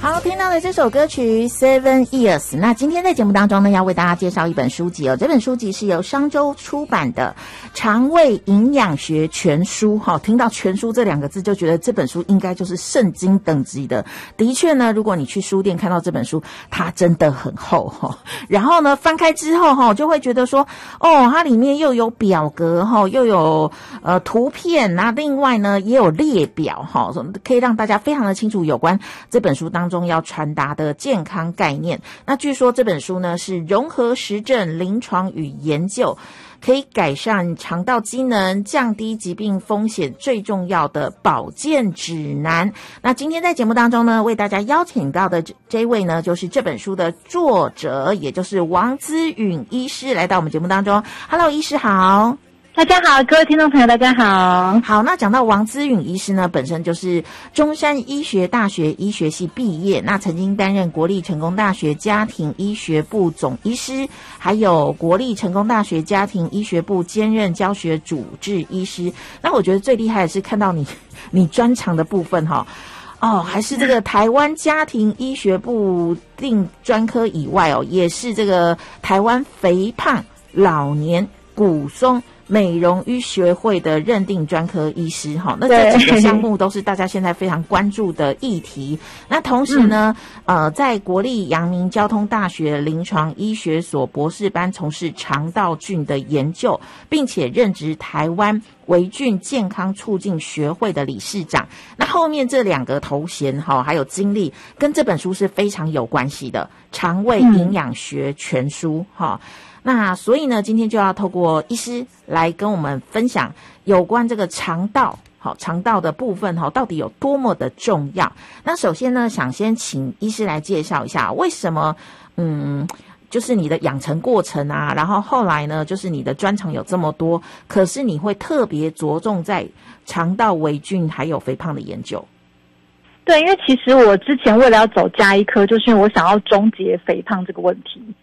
好，听到的这首歌曲 Seven Years。 那今天在节目当中呢，要为大家介绍一本书籍哦。这本书籍是由商周出版的《肠胃营养学全书》。听到全书这两个字就觉得这本书应该就是圣经等级的。的确呢，如果你去书店看到这本书，它真的很厚然后呢，翻开之后就会觉得说，它里面又有表格又有图片，那另外呢也有列表可以让大家非常的清楚有关这本书当中要传达的健康概念。那据说这本书呢是融合实证、临床与研究，可以改善肠道机能，降低疾病风险最重要的保健指南。那今天在节目当中呢，为大家邀请到的这位呢，就是这本书的作者，也就是王姿允医师来到我们节目当中。Hello， 医师好。 大家好，各位听众朋友大家好。 好，那讲到王姿允医师呢，本身就是中山医学大学医学系毕业，那曾经担任国立成功大学家庭医学部总医师，还有国立成功大学家庭医学部兼任教学主治医师。那我觉得最厉害的是看到你专长的部分还是这个台湾家庭医学部定专科以外也是这个台湾肥胖、老年、骨松美容医学会的认定专科医师那这几个项目都是大家现在非常关注的议题。那同时呢在国立阳明交通大学临床医学所博士班从事肠道菌的研究，并且任职台湾微菌健康促进学会的理事长。那后面这两个头衔还有经历跟这本书是非常有关系的，肠胃营养学全书那所以呢，今天就要透过医师来跟我们分享有关这个肠道的部分到底有多么的重要。那首先呢，想先请医师来介绍一下为什么就是你的养成过程啊，然后后来呢，就是你的专长有这么多，可是你会特别着重在肠道微菌还有肥胖的研究。 对，因为其实我之前为了要走家医科，就是因为我想要终结肥胖这个问题。